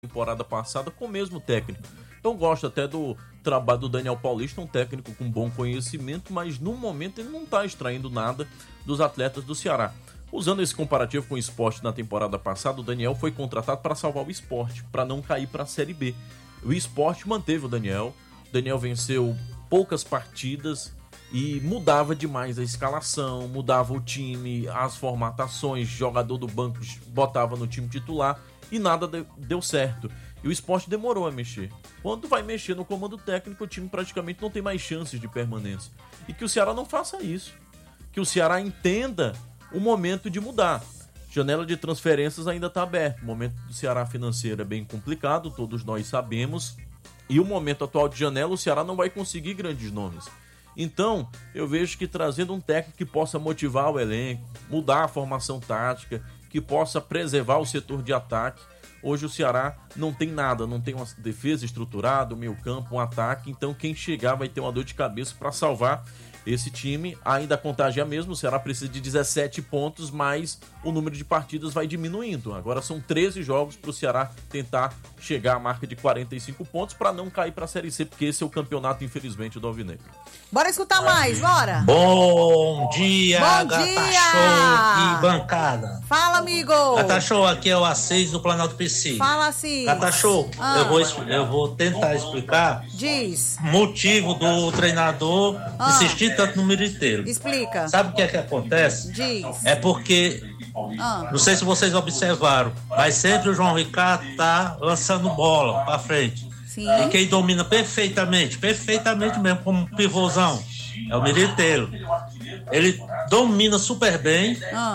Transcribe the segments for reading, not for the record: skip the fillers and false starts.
temporada passada com o mesmo técnico. Então gosto até do trabalho do Daniel Paulista, um técnico com bom conhecimento, mas no momento ele não está extraindo nada dos atletas do Ceará. Usando esse comparativo com o Sport na temporada passada, o Daniel foi contratado para salvar o Sport, para não cair para a Série B. O Sport manteve o Daniel venceu poucas partidas e mudava demais a escalação, mudava o time, as formatações, jogador do banco botava no time titular e nada deu certo. E o Sport demorou a mexer. Quando vai mexer no comando técnico, o time praticamente não tem mais chances de permanência. E que o Ceará não faça isso. Que o Ceará entenda o momento de mudar. Janela de transferências ainda está aberta. O momento do Ceará financeiro é bem complicado, todos nós sabemos. E o momento atual de janela, o Ceará não vai conseguir grandes nomes. Então, eu vejo que trazendo um técnico que possa motivar o elenco, mudar a formação tática, que possa preservar o setor de ataque. Hoje o Ceará não tem nada, não tem uma defesa estruturada, um meio campo, um ataque. Então quem chegar vai ter uma dor de cabeça para salvar esse time. Ainda a contagem é a mesma, o Ceará precisa de 17 pontos, mas o número de partidas vai diminuindo. Agora são 13 jogos para o Ceará tentar chegar à marca de 45 pontos para não cair para a Série C, porque esse é o campeonato, infelizmente, do Alvinegro. Bora escutar mais, bora! Bom dia, Bom Gata dia! Show e bancada. Fala, amigo! Gata Show, aqui é o A6 do Planalto PC. Fala assim. Gata Show, eu vou tentar explicar Diz. o motivo do treinador insistir tanto no Militeiro. Explica. Sabe o que é que acontece? Diz. É porque, não sei se vocês observaram, mas sempre o João Ricardo tá lançando bola pra frente. Sim. E quem domina perfeitamente mesmo, como um pivôzão, é o Militeiro. Ele domina super bem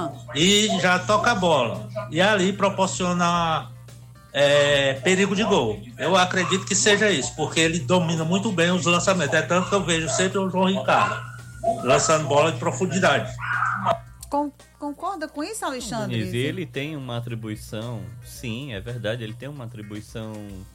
e já toca a bola. E ali proporciona perigo de gol. Eu acredito que seja isso, porque ele domina muito bem os lançamentos. É tanto que eu vejo sempre o João Ricardo lançando bola de profundidade. Concorda com isso, Alexandre? Denise, ele tem uma atribuição, sim, é verdade, ele tem uma atribuição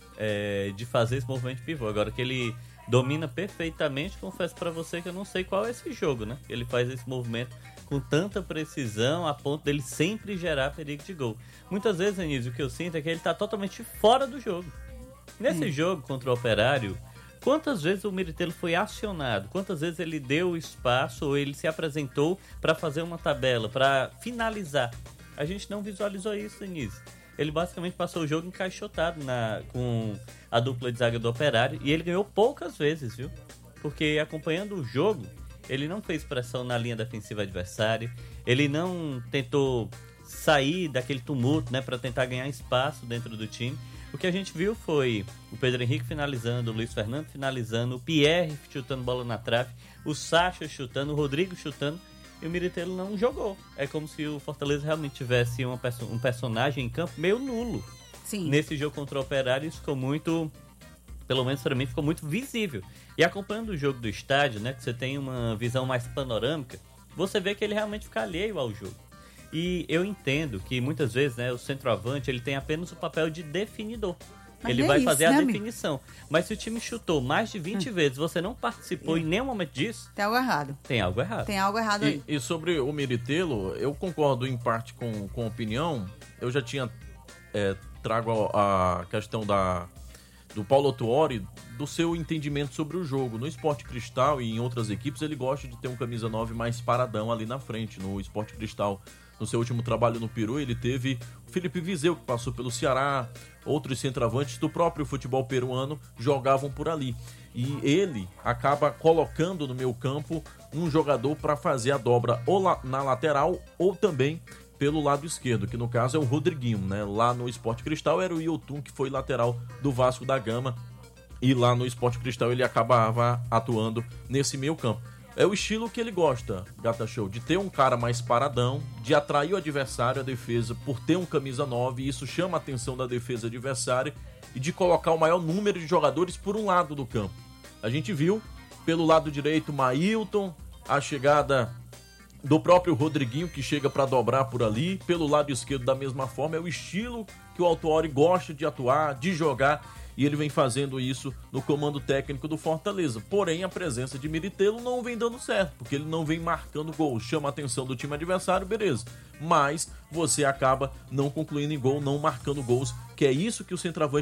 de fazer esse movimento de pivô. Agora que ele domina perfeitamente, confesso pra você que eu não sei qual é esse jogo, né? Ele faz esse movimento com tanta precisão a ponto dele sempre gerar perigo de gol. Muitas vezes, Denise, o que eu sinto é que ele tá totalmente fora do jogo. Nesse jogo contra o Operário, quantas vezes o Militeiro foi acionado? Quantas vezes ele deu espaço ou ele se apresentou para fazer uma tabela, para finalizar? A gente não visualizou isso, Denise. Ele basicamente passou o jogo encaixotado com a dupla de zaga do Operário e ele ganhou poucas vezes, viu? Porque acompanhando o jogo, ele não fez pressão na linha defensiva adversária, ele não tentou sair daquele tumulto, né, para tentar ganhar espaço dentro do time. O que a gente viu foi o Pedro Henrique finalizando, o Luiz Fernando finalizando, o Pierre chutando bola na trave, o Sacha chutando, o Rodrigo chutando, e o Militeiro não jogou. É como se o Fortaleza realmente tivesse um personagem em campo meio nulo. Sim. Nesse jogo contra o Operário, isso ficou muito, pelo menos para mim, ficou muito visível. E acompanhando o jogo do estádio, né, que você tem uma visão mais panorâmica, você vê que ele realmente fica alheio ao jogo. E eu entendo que muitas vezes, né, o centroavante ele tem apenas o papel de definidor. Mas ele é vai isso, fazer né, a amigo? definição. Mas se o time chutou mais de 20 vezes, você não participou em nenhum momento disso, Tem algo errado. tem algo errado. Tem algo errado aí. E sobre o Militello, eu concordo em parte com a opinião. Eu já tinha trago a questão do Paulo Tuori, do seu entendimento sobre o jogo. No Sport Cristal e em outras equipes, ele gosta de ter um camisa 9 mais paradão ali na frente. No Sport Cristal, no seu último trabalho no Peru, ele teve o Felipe Viseu, que passou pelo Ceará, outros centroavantes do próprio futebol peruano jogavam por ali. E ele acaba colocando no meio campo um jogador para fazer a dobra ou na lateral ou também pelo lado esquerdo, que no caso é o Rodriguinho, né? Lá no Sport Cristal era o Yotun, que foi lateral do Vasco da Gama, e lá no Sport Cristal ele acabava atuando nesse meio campo. É o estilo que ele gosta, Gata Show, de ter um cara mais paradão, de atrair o adversário, a defesa, por ter um camisa 9, e isso chama a atenção da defesa adversária, e de colocar o maior número de jogadores por um lado do campo. A gente viu, pelo lado direito, Maílton, a chegada do próprio Rodriguinho, que chega para dobrar por ali, pelo lado esquerdo da mesma forma. É o estilo que o Autuori gosta de atuar, de jogar, e ele vem fazendo isso no comando técnico do Fortaleza. Porém, a presença de Militello não vem dando certo, porque ele não vem marcando gols. Chama a atenção do time adversário, beleza. Mas você acaba não concluindo em gol, não marcando gols, que é isso que o centroavante